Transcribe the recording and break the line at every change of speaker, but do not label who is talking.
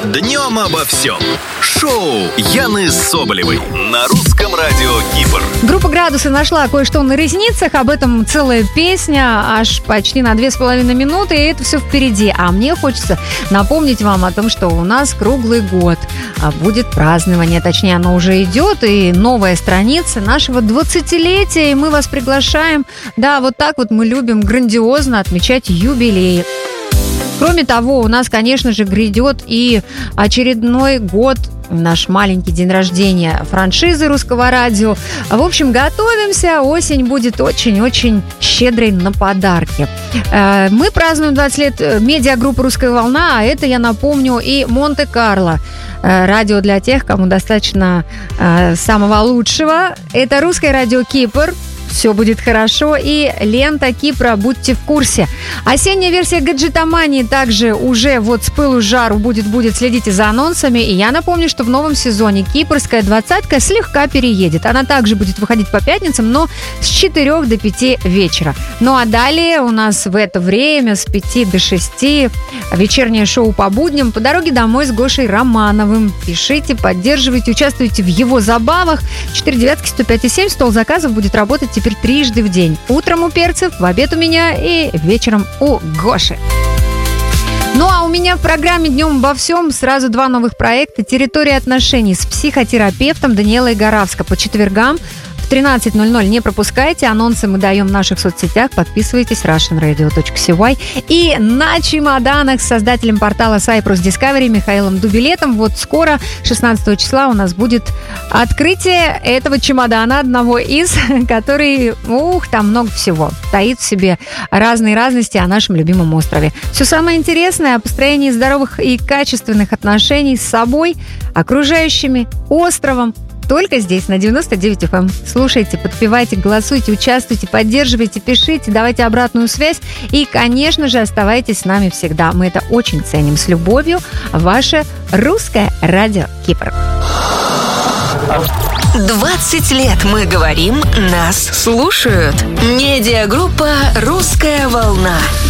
Днем обо всем. Шоу Яны Соболевой на русском радио Кипр.
Группа «Градусы» нашла кое-что на ресницах. Об этом целая песня, аж почти на 2,5 минуты. И это все впереди. А мне хочется напомнить вам о том, что у нас круглый год будет празднование. Точнее, оно уже идет. И новая страница нашего 20-летия. И мы вас приглашаем. Да, вот так вот мы любим грандиозно отмечать юбилеи. Кроме того, у нас, конечно же, грядет и очередной год, наш маленький день рождения франшизы Русского радио. В общем, готовимся. Осень будет очень-очень щедрой на подарки. Мы празднуем 20 лет медиагруппы «Русская волна», а это, я напомню, и Монте-Карло. Радио для тех, кому достаточно самого лучшего. Это Русское радио Кипр. Все будет хорошо. И лента Кипра, будьте в курсе. Осенняя версия гаджетомании также уже вот с пылу с жару будет. Следите за анонсами. И я напомню, что в новом сезоне кипрская двадцатка слегка переедет. Она также будет выходить по пятницам, но с 4 до 5 вечера. Ну а далее у нас в это время с 5 до 6 вечернее шоу по будням «По дороге домой» с Гошей Романовым. Пишите, поддерживайте, участвуйте в его забавах. 4-9-105-7. Стол заказов будет работать теперь трижды в день. Утром у перцев, в обед у меня и вечером у Гоши. Ну а у меня в программе «Днем обо всем» сразу 2 новых проекта. «Территория отношений» с психотерапевтом Даниэлой Горавско по четвергам в 13:00. Не пропускайте. Анонсы мы даем в наших соцсетях. Подписывайтесь. russianradio.cy. И на чемоданах с создателем портала Cyprus Discovery Михаилом Дубилетом. Вот скоро, 16 числа, у нас будет открытие этого чемодана, одного из, который, там много всего. Таит в себе разные разности о нашем любимом острове. Все самое интересное о построении здоровых и качественных отношений с собой, окружающими, островом. Только здесь, на 99 FM. Слушайте, подпевайте, голосуйте, участвуйте, поддерживайте, пишите, давайте обратную связь. И, конечно же, оставайтесь с нами всегда. Мы это очень ценим. С любовью, ваше Русское радио Кипр.
20 лет мы говорим, нас слушают. Медиагруппа «Русская волна».